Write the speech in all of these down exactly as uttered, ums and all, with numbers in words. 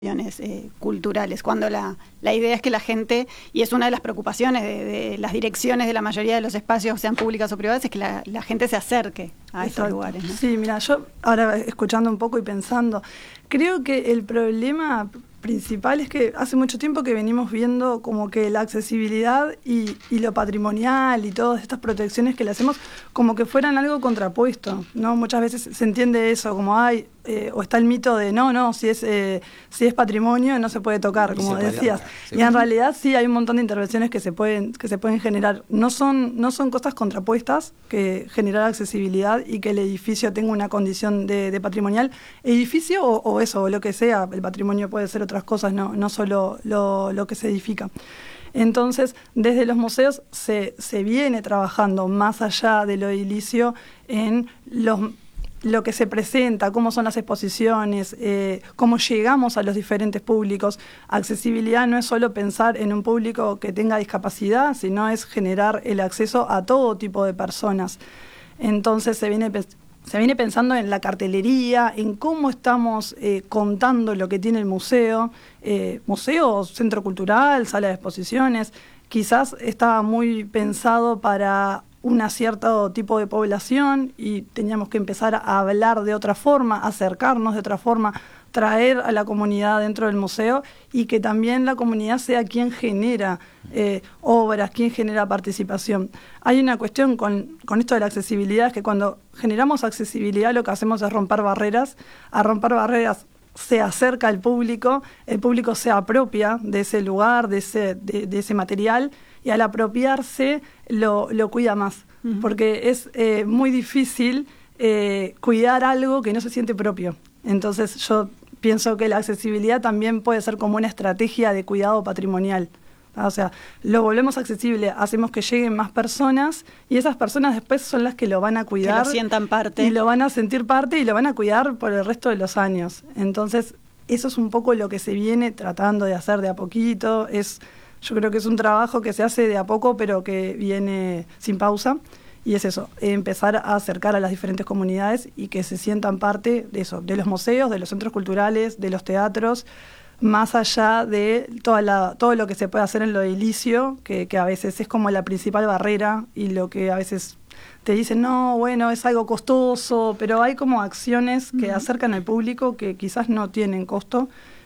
Eh, culturales, cuando la, la idea es que la gente, y es una de las preocupaciones de, de las direcciones de la mayoría de los espacios, sean públicas o privadas, es que la, la gente se acerque a estos lugares, ¿no? Sí, mira, yo ahora escuchando un poco y pensando, creo que el problema principal es que hace mucho tiempo que venimos viendo como que la accesibilidad y, y lo patrimonial y todas estas protecciones que le hacemos como que fueran algo contrapuesto, ¿no? Muchas veces se entiende eso como, ay, eh, o está el mito de no, no, si es eh, si es patrimonio no se puede tocar, como decías. Sí. Y en realidad sí hay un montón de intervenciones que se pueden que se pueden generar. No son no son cosas contrapuestas que generar accesibilidad y que el edificio tenga una condición de, de patrimonial. Edificio o, o eso, o lo que sea, el patrimonio puede ser otras cosas, no, no solo lo, lo que se edifica. Entonces, desde los museos se, se viene trabajando más allá de lo edilicio en los, lo que se presenta, cómo son las exposiciones, eh, cómo llegamos a los diferentes públicos. Accesibilidad no es solo pensar en un público que tenga discapacidad, sino es generar el acceso a todo tipo de personas. Entonces se viene Se viene pensando en la cartelería, en cómo estamos eh, contando lo que tiene el museo, eh, museo, centro cultural, sala de exposiciones. Quizás estaba muy pensado para un cierto tipo de población y teníamos que empezar a hablar de otra forma, acercarnos de otra forma, traer a la comunidad dentro del museo y que también la comunidad sea quien genera eh, obras, quien genera participación. Hay una cuestión con, con esto de la accesibilidad, es que cuando generamos accesibilidad lo que hacemos es romper barreras. A romper barreras se acerca al público, el público se apropia de ese lugar, de ese, de, de ese material, y al apropiarse lo, lo cuida más, uh-huh. porque es eh, muy difícil eh, cuidar algo que no se siente propio. Entonces yo pienso que la accesibilidad también puede ser como una estrategia de cuidado patrimonial. O sea, lo volvemos accesible, hacemos que lleguen más personas y esas personas después son las que lo van a cuidar. Que lo sientan parte. Y lo van a sentir parte y lo van a cuidar por el resto de los años. Entonces, eso es un poco lo que se viene tratando de hacer de a poquito. Es, yo creo que es un trabajo que se hace de a poco, pero que viene sin pausa. Y es eso, empezar a acercar a las diferentes comunidades y que se sientan parte de eso, de los museos, de los centros culturales, de los teatros, más allá de toda la, todo lo que se puede hacer en lo edilicio, que, que a veces es como la principal barrera y lo que a veces te dicen, no, bueno, es algo costoso, pero hay como acciones que uh-huh. acercan al público que quizás no tienen costo.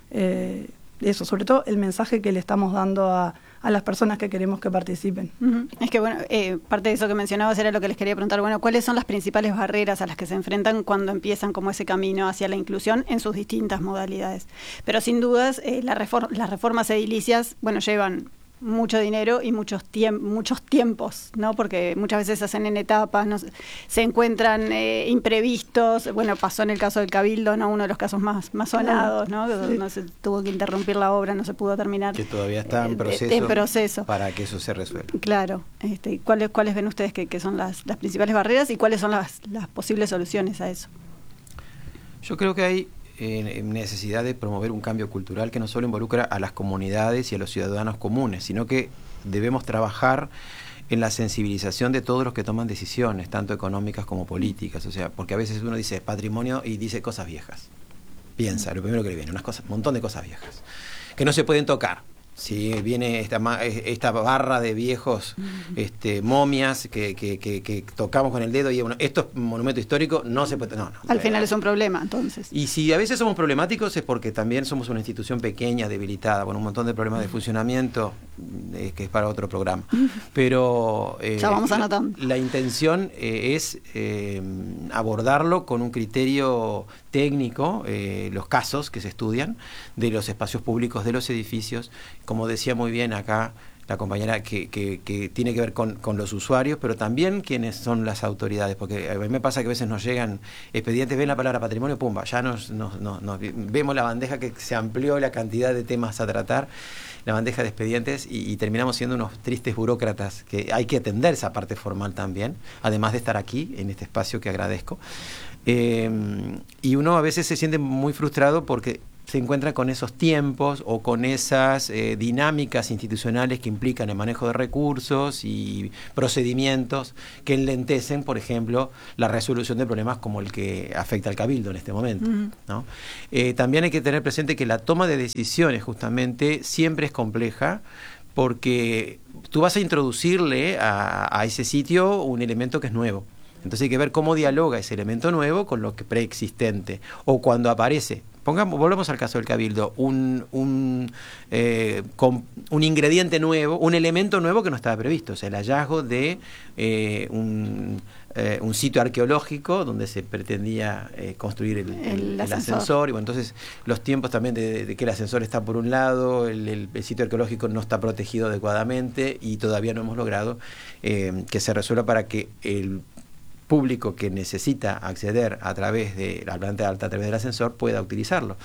Eh, eso, sobre todo el mensaje que le estamos dando a a las personas que queremos que participen. Uh-huh. Es que, bueno, eh, parte de eso que mencionabas era lo que les quería preguntar. Bueno, ¿cuáles son las principales barreras a las que se enfrentan cuando empiezan como ese camino hacia la inclusión en sus distintas modalidades? Pero sin dudas, eh, la reform- las reformas edilicias, bueno, llevan mucho dinero y muchos tiemp- muchos tiempos, ¿no? Porque muchas veces se hacen en etapas, no, se encuentran eh, imprevistos. Bueno, pasó en el caso del Cabildo, ¿no? Uno de los casos más, más sonados, ¿no? Sí. No se tuvo que interrumpir la obra, no se pudo terminar. Que todavía está en proceso, eh, en proceso. Para que eso se resuelva. Claro. Este, ¿cuáles, ¿Cuáles ven ustedes que, que son las, las principales barreras y cuáles son las, las posibles soluciones a eso? Yo creo que hay Eh, necesidad de promover un cambio cultural que no solo involucra a las comunidades y a los ciudadanos comunes, sino que debemos trabajar en la sensibilización de todos los que toman decisiones, tanto económicas como políticas. O sea, porque a veces uno dice patrimonio y dice cosas viejas. Piensa, lo primero que le viene, unas cosas, un montón de cosas viejas, que no se pueden tocar. Si viene esta esta barra de viejos este, momias que, que, que, que tocamos con el dedo y bueno, esto es monumento histórico, no se puede... No, no, Al final es un problema, entonces. Y si a veces somos problemáticos es porque también somos una institución pequeña, debilitada, con un montón de problemas de funcionamiento, eh, que es para otro programa. Pero eh, ya vamos anotando. La, la intención eh, es eh, abordarlo con un criterio técnico, eh, los casos que se estudian de los espacios públicos, de los edificios, como decía muy bien acá la compañera, que, que, que tiene que ver con, con los usuarios, pero también quiénes son las autoridades, porque a mí me pasa que a veces nos llegan expedientes, ven la palabra patrimonio, pumba, ya nos, nos, nos, nos vemos la bandeja que se amplió la cantidad de temas a tratar, la bandeja de expedientes, y, y terminamos siendo unos tristes burócratas, que hay que atender esa parte formal también, además de estar aquí, en este espacio que agradezco. Eh, y uno a veces se siente muy frustrado porque se encuentra con esos tiempos o con esas eh, dinámicas institucionales que implican el manejo de recursos y procedimientos que enlentecen, por ejemplo, la resolución de problemas como el que afecta al Cabildo en este momento, uh-huh. ¿no? Eh, también hay que tener presente que la toma de decisiones justamente siempre es compleja, porque tú vas a introducirle a, a ese sitio un elemento que es nuevo. Entonces hay que ver cómo dialoga ese elemento nuevo con lo que preexistente. O cuando aparece, pongamos, volvemos al caso del Cabildo, un, un, eh, con, un ingrediente nuevo, un elemento nuevo que no estaba previsto. O sea, el hallazgo de eh, un, eh, un sitio arqueológico donde se pretendía eh, construir el, el, el, el ascensor. ascensor. Y bueno, entonces los tiempos también de, de que el ascensor está por un lado, el, el, el sitio arqueológico no está protegido adecuadamente y todavía no hemos logrado eh, que se resuelva para que el público que necesita acceder a través de la planta alta, a través del ascensor, pueda utilizarlo.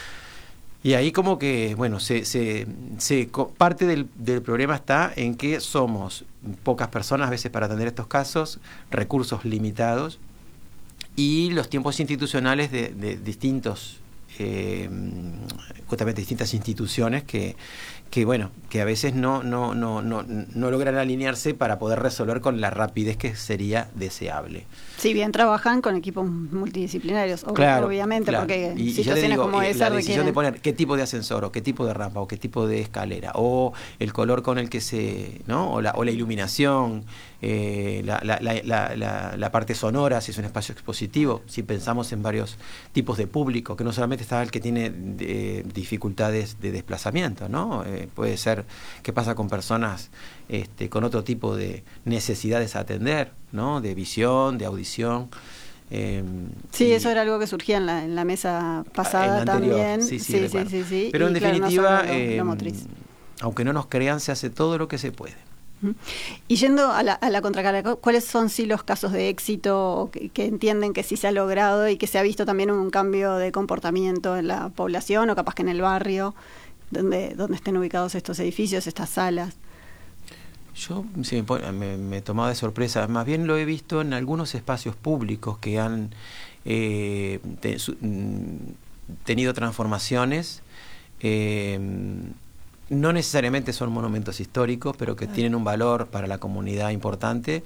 Y ahí como que, bueno, se, se, se parte del, del problema está en que somos pocas personas a veces para atender estos casos, recursos limitados y los tiempos institucionales de, de distintos, eh, justamente distintas instituciones que que bueno, que a veces no, no, no, no, no logran alinearse para poder resolver con la rapidez que sería deseable. Si bien trabajan con equipos multidisciplinarios, claro, obviamente, claro. porque y, situaciones y digo, como esa la decisión requieren... de poner qué tipo de ascensor, o qué tipo de rampa, o qué tipo de escalera, o el color con el que se, ¿no? O la, o la iluminación, eh, la, la, la, la, la, la parte sonora, si es un espacio expositivo, si pensamos en varios tipos de público, que no solamente está el que tiene eh, dificultades de desplazamiento, ¿no? Eh, puede ser qué pasa con personas este, con otro tipo de necesidades a atender, ¿no? De visión, de audición. Eh, sí, eso era algo que surgía en la, en la mesa pasada en la anterior, también. Sí, sí, sí, sí, sí, sí. Pero y en claro, definitiva, no eh, lo motriz. Aunque no nos crean, se hace todo lo que se puede. Y yendo a la, a la contracara, ¿cuáles son sí los casos de éxito que, que entienden que sí se ha logrado y que se ha visto también un cambio de comportamiento en la población o capaz que en el barrio donde, donde estén ubicados estos edificios, estas salas? Yo sí, me, me, me tomaba de sorpresa, más bien lo he visto en algunos espacios públicos que han eh, te, su, tenido transformaciones. Eh, no necesariamente son monumentos históricos, pero que tienen un valor para la comunidad importante.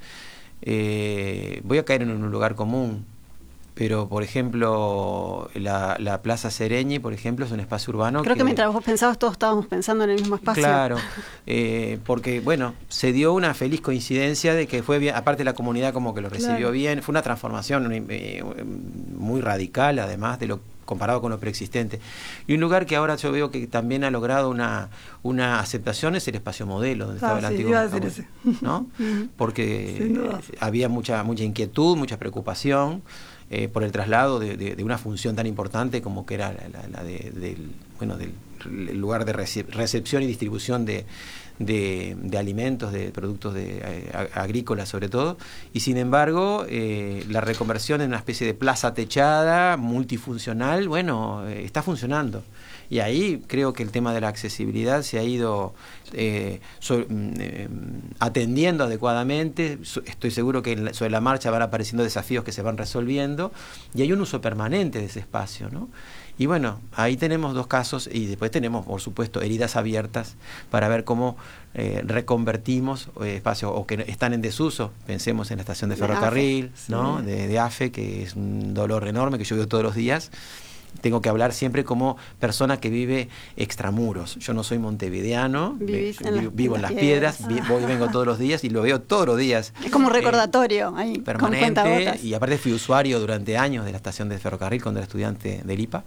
Eh, voy a caer en un lugar común, pero por ejemplo la, la Plaza Sereñi, por ejemplo, es un espacio urbano. Creo que, que mientras vos pensabas todos estábamos pensando en el mismo espacio. Claro, eh, porque bueno, se dio una feliz coincidencia de que fue bien, aparte la comunidad como que lo recibió claro. bien, fue una transformación eh, muy radical además de lo comparado con lo preexistente. Y un lugar que ahora yo veo que también ha logrado una, una aceptación es el espacio modelo, donde ah, estaba el sí, antiguo, iba a decir ese. ¿no? Porque había mucha, mucha inquietud, mucha preocupación eh, por el traslado de, de, de una función tan importante como que era la, la, la de, del, bueno, del el lugar de recepción y distribución de, de, de alimentos, de productos de, eh, agrícolas sobre todo, y sin embargo eh, la reconversión en una especie de plaza techada, multifuncional, bueno, eh, está funcionando. Y ahí creo que el tema de la accesibilidad se ha ido eh, so, eh, atendiendo adecuadamente. Estoy seguro que en, sobre la marcha van apareciendo desafíos que se van resolviendo y hay un uso permanente de ese espacio, ¿no? Y bueno, ahí tenemos dos casos y después tenemos, por supuesto, heridas abiertas para ver cómo eh, reconvertimos eh, espacios o que están en desuso. Pensemos en la estación de ferrocarril, de A F E, ¿no? Sí. de, de A F E, que es un dolor enorme que yo veo todos los días. Tengo que hablar siempre como persona que vive extramuros. Yo no soy montevideano, me, en vivo, vivo en las piedras, piedras ah. voy y vengo todos los días y lo veo todos los días. Es como un recordatorio eh, ahí, permanente. Y aparte fui usuario durante años de la estación de ferrocarril cuando era estudiante del I P A.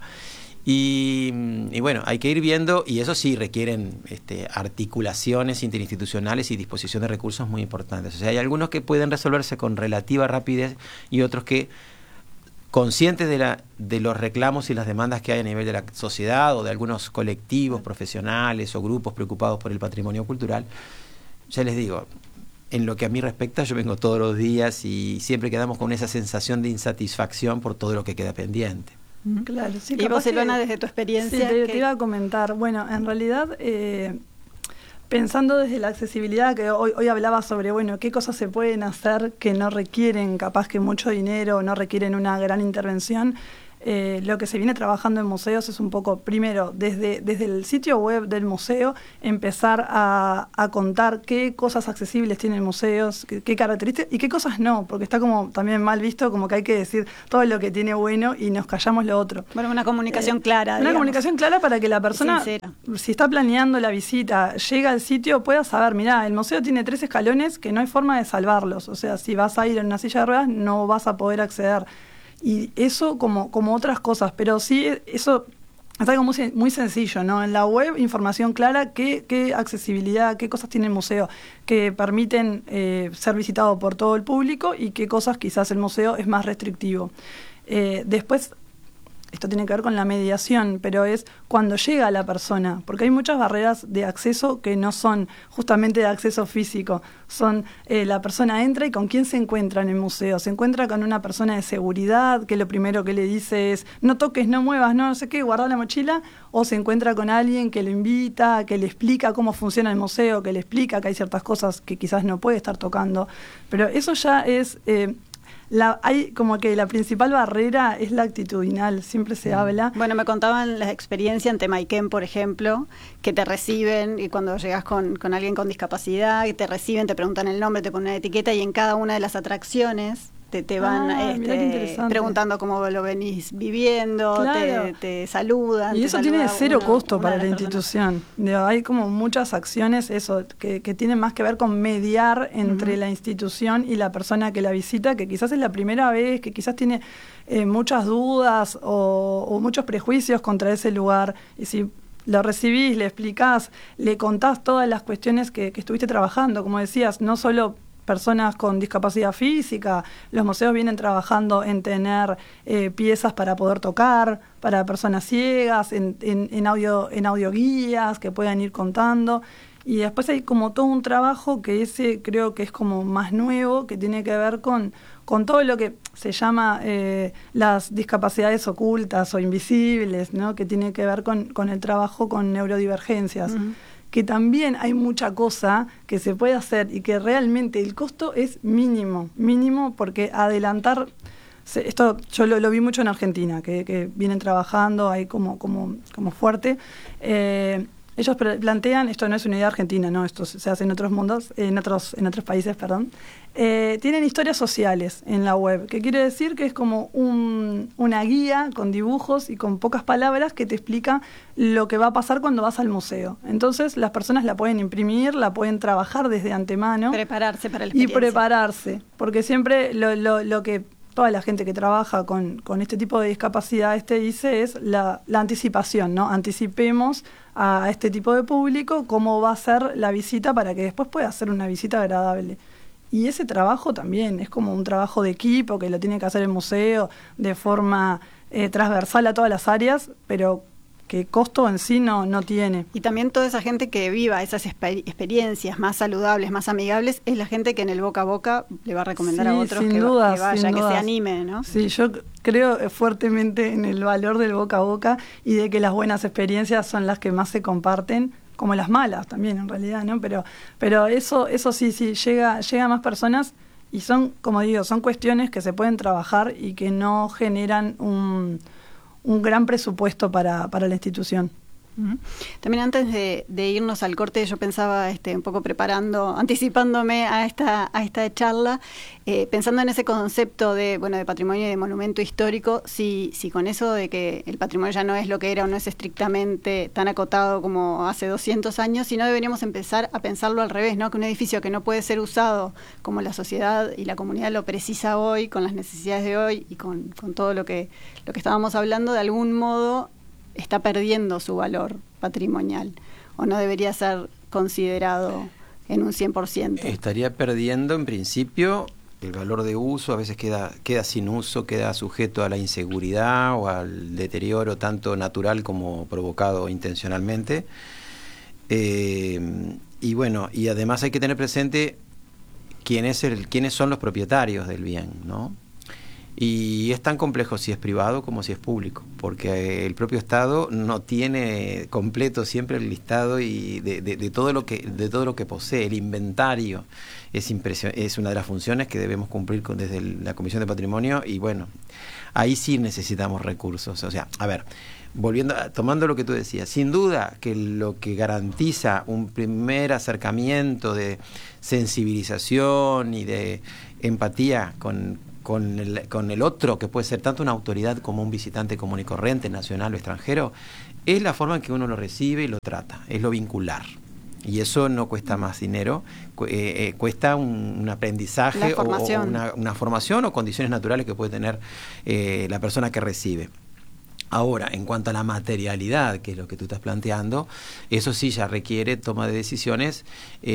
Y, y bueno, hay que ir viendo, y eso sí requieren este, articulaciones interinstitucionales y disposición de recursos muy importantes. O sea, hay algunos que pueden resolverse con relativa rapidez y otros que, conscientes de, la, de los reclamos y las demandas que hay a nivel de la sociedad o de algunos colectivos profesionales o grupos preocupados por el patrimonio cultural, ya les digo, en lo que a mí respecta, yo vengo todos los días y siempre quedamos con esa sensación de insatisfacción por todo lo que queda pendiente. Claro, sí. Y vos, Silvana, desde tu experiencia... Sí, te, que... te iba a comentar. Bueno, en realidad... Eh, pensando desde la accesibilidad, que hoy, hoy hablaba sobre, bueno, qué cosas se pueden hacer que no requieren capaz que mucho dinero, no requieren una gran intervención, eh, lo que se viene trabajando en museos es un poco, primero, desde, desde el sitio web del museo, empezar a, a contar qué cosas accesibles tienen museos, qué, qué características y qué cosas no, porque está como también mal visto, como que hay que decir todo lo que tiene bueno y nos callamos lo otro. Bueno, una comunicación eh, clara. Una digamos. comunicación clara para que la persona, si está planeando la visita, llega al sitio, pueda saber, mirá, el museo tiene tres escalones que no hay forma de salvarlos, o sea, si vas a ir en una silla de ruedas no vas a poder acceder. Y eso como, como otras cosas, pero sí, eso es algo muy, muy sencillo, ¿no? En la web, información clara, qué, qué accesibilidad, qué cosas tiene el museo que permiten eh, ser visitado por todo el público y qué cosas quizás el museo es más restrictivo. Eh, después, esto tiene que ver con la mediación, pero es cuando llega la persona, porque hay muchas barreras de acceso que no son justamente de acceso físico, son eh, la persona entra y con quién se encuentra en el museo, se encuentra con una persona de seguridad que lo primero que le dice es no toques, no muevas, no, no sé qué, guarda la mochila, o se encuentra con alguien que lo invita, que le explica cómo funciona el museo, que le explica que hay ciertas cosas que quizás no puede estar tocando, pero eso ya es... Eh, La, hay como que la principal barrera es la actitudinal, siempre se habla. Bueno, me contaban la experiencia en Temayquén, por ejemplo, que te reciben y cuando llegas con, con alguien con discapacidad, que te reciben, te preguntan el nombre, te ponen una etiqueta y en cada una de las atracciones te, te van ah, este, preguntando cómo lo venís viviendo, claro. te, te saludan. Y te eso tiene cero una, costo una para la institución. Digo, hay como muchas acciones eso que, que tienen más que ver con mediar entre uh-huh. la institución y la persona que la visita, que quizás es la primera vez, que quizás tiene eh, muchas dudas o, o muchos prejuicios contra ese lugar. Y si lo recibís, le explicás, le contás todas las cuestiones que, que estuviste trabajando, como decías, no solo personas con discapacidad física, los museos vienen trabajando en tener eh, piezas para poder tocar, para personas ciegas, en, en, en, audio, en audioguías que puedan ir contando. Y después hay como todo un trabajo que ese creo que es como más nuevo, que tiene que ver con, con todo lo que se llama eh, las discapacidades ocultas o invisibles, ¿no? Que tiene que ver con, con el trabajo con neurodivergencias. Uh-huh. Que también hay mucha cosa que se puede hacer y que realmente el costo es mínimo, mínimo porque adelantar, esto yo lo, lo vi mucho en Argentina, que, que vienen trabajando ahí como, como, como fuerte, eh, ellos plantean, esto no es una idea argentina, no, esto se hace en otros mundos, en otros, en otros países, perdón, eh, tienen historias sociales en la web, que quiere decir que es como un, una guía con dibujos y con pocas palabras que te explica lo que va a pasar cuando vas al museo. Entonces las personas la pueden imprimir, la pueden trabajar desde antemano. Prepararse para la experiencia. Y prepararse, porque siempre lo, lo, lo que toda la gente que trabaja con, con este tipo de discapacidades te dice es la, la anticipación, ¿no? Anticipemos a este tipo de público cómo va a ser la visita para que después pueda ser una visita agradable. Y ese trabajo también es como un trabajo de equipo que lo tiene que hacer el museo de forma eh, transversal a todas las áreas, pero que costo en sí no, no tiene. Y también toda esa gente que viva esas exper- experiencias más saludables, más amigables, es la gente que en el boca a boca le va a recomendar sí, a otros que, dudas, que vaya, que dudas. se anime, ¿no? Sí, yo creo fuertemente en el valor del boca a boca y de que las buenas experiencias son las que más se comparten, como las malas también en realidad, ¿no? Pero, pero eso, eso sí, sí, llega, llega a más personas y son, como digo, son cuestiones que se pueden trabajar y que no generan un... un gran presupuesto para, para la institución. Uh-huh. También antes de, de irnos al corte, yo pensaba este, un poco preparando, anticipándome a esta, a esta charla, eh, pensando en ese concepto de, bueno, de patrimonio y de monumento histórico, si, si con eso de que el patrimonio ya no es lo que era o no es estrictamente tan acotado como hace doscientos años, si no deberíamos empezar a pensarlo al revés, ¿no? Que un edificio que no puede ser usado como la sociedad y la comunidad lo precisa hoy, con las necesidades de hoy y con, con todo lo que, lo que estábamos hablando, de algún modo está perdiendo su valor patrimonial o no debería ser considerado en un cien por ciento. Estaría perdiendo en principio el valor de uso, a veces queda, queda sin uso, queda sujeto a la inseguridad o al deterioro tanto natural como provocado intencionalmente. Eh, y bueno, y además hay que tener presente quién es el, quiénes son los propietarios del bien, ¿no? Y es tan complejo si es privado como si es público, porque el propio Estado no tiene completo siempre el listado y de, de, de todo lo que de todo lo que posee. El inventario es impresio- es una de las funciones que debemos cumplir con, desde el, la Comisión de Patrimonio, y bueno, ahí sí necesitamos recursos. O sea, a ver, volviendo a, tomando lo que tú decías, sin duda que lo que garantiza un primer acercamiento de sensibilización y de empatía con Con el, con el otro, que puede ser tanto una autoridad como un visitante común y corriente, nacional o extranjero, es la forma en que uno lo recibe y lo trata, es lo vincular. Y eso no cuesta más dinero, cu- eh, eh, cuesta un, un aprendizaje o, o una, una formación o condiciones naturales que puede tener eh, la persona que recibe. Ahora, en cuanto a la materialidad, que es lo que tú estás planteando, eso sí ya requiere toma de decisiones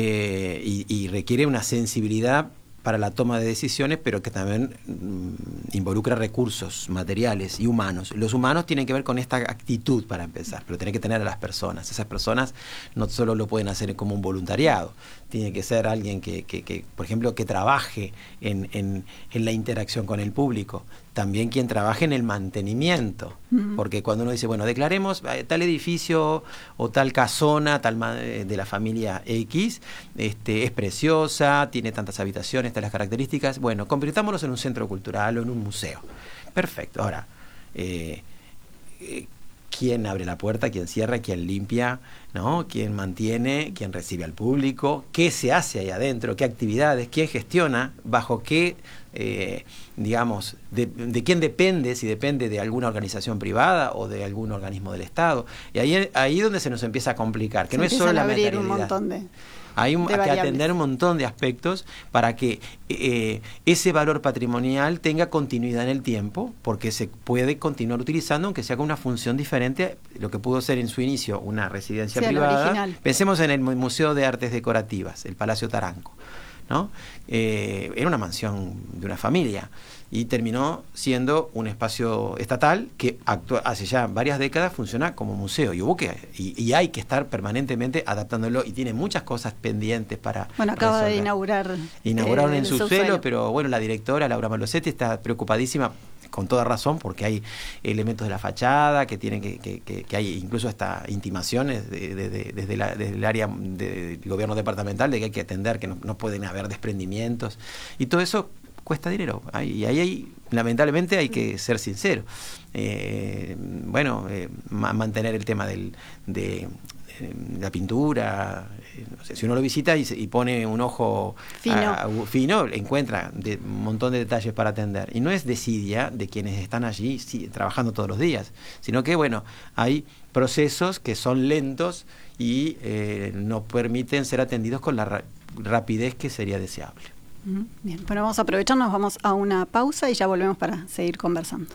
eh, y, y requiere una sensibilidad para la toma de decisiones, pero que también mmm, involucra recursos materiales y humanos. Los humanos tienen que ver con esta actitud para empezar, pero tienen que tener a las personas. Esas personas no solo lo pueden hacer como un voluntariado, tiene que ser alguien que, que, que por ejemplo, que trabaje en, en, en la interacción con el público, también quien trabaje en el mantenimiento, uh-huh. porque cuando uno dice, bueno, declaremos tal edificio o tal casona tal de la familia X, este, es preciosa, tiene tantas habitaciones, estas las características, bueno, convirtámoslos en un centro cultural o en un museo. Perfecto. Ahora, eh, eh, ¿quién abre la puerta? ¿Quién cierra? ¿Quién limpia? ¿No? ¿Quién mantiene? ¿Quién recibe al público? ¿Qué se hace ahí adentro? ¿Qué actividades? ¿Quién gestiona? ¿Bajo qué, eh, digamos, de, de quién depende? Si depende de alguna organización privada o de algún organismo del Estado. Y ahí ahí donde se nos empieza a complicar, que se no es solo la materialidad. Un montón de... Hay un, que atender un montón de aspectos para que eh, ese valor patrimonial tenga continuidad en el tiempo, porque se puede continuar utilizando, aunque sea con una función diferente, lo que pudo ser en su inicio una residencia sí, privada. Pensemos en el Museo de Artes Decorativas, el Palacio Taranco, ¿no? Eh, era una mansión de una familia y terminó siendo un espacio estatal que actúa, hace ya varias décadas funciona como museo y hubo que y, y hay que estar permanentemente adaptándolo y tiene muchas cosas pendientes para bueno acaba resolver. de inaugurar inauguraron eh, en su suelo, pero bueno, la directora Laura Malosetti está preocupadísima, con toda razón, porque hay elementos de la fachada que tienen que, que, que, que hay incluso hasta intimaciones de, de, de, desde, la, desde el área de, del gobierno departamental de que hay que atender, que no, no pueden haber desprendimientos y todo eso cuesta dinero. Y ahí hay, lamentablemente hay que ser sincero. Eh, bueno, eh, ma- mantener el tema del, de, de la pintura, eh, no sé, si uno lo visita y, se, y pone un ojo fino, a, a, fino encuentra de, un montón de detalles para atender. Y no es desidia de quienes están allí sí, trabajando todos los días, sino que, bueno, hay procesos que son lentos y eh, no permiten ser atendidos con la ra- rapidez que sería deseable. Bien, bueno, vamos a aprovecharnos, vamos a una pausa y ya volvemos para seguir conversando.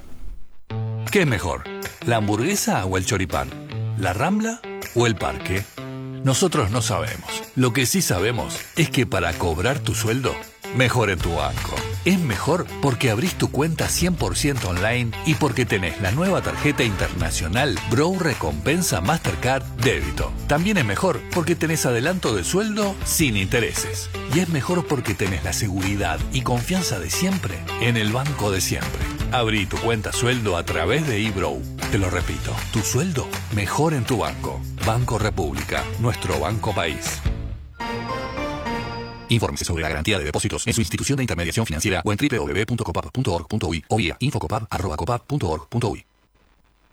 ¿Qué es mejor? ¿La hamburguesa o el choripán? ¿La Rambla o el parque? Nosotros no sabemos. Lo que sí sabemos es que para cobrar tu sueldo, mejor en tu banco. Es mejor porque abrís tu cuenta cien por ciento online y porque tenés la nueva tarjeta internacional Brow Recompensa Mastercard Débito. También es mejor porque tenés adelanto de sueldo sin intereses. Y es mejor porque tenés la seguridad y confianza de siempre en el banco de siempre. Abrí tu cuenta sueldo a través de eBrow. Te lo repito, tu sueldo mejor en tu banco. Banco República, nuestro banco país. Infórmese sobre la garantía de depósitos en su institución de intermediación financiera o en doble u doble u doble u punto copap punto org punto uy o vía infocopap arroba copap punto org punto uy.